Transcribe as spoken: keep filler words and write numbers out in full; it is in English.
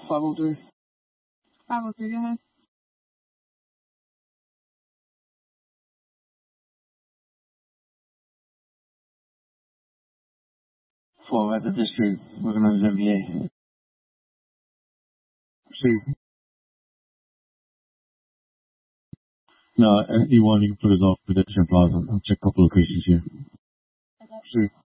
five oh three. five oh three, go ahead. For at the district, recognized M B A. See, No, anyone you can put us off Prudential Plaza. I'll check a couple locations here. see.